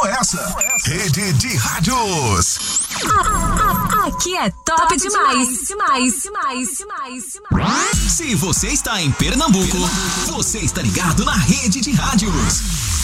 essa. Rede de Rádios. Aqui é top demais. Se você está em Pernambuco, você está ligado na Rede de Rádios.